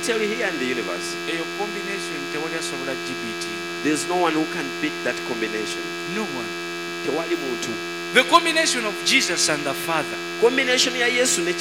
tell you here in the universe, eyo combination tewali asobola GBT. there's no one who can beat that combination. No one. Tewali muntu. The combination of Jesus and the Father. Combination ya Yesu ne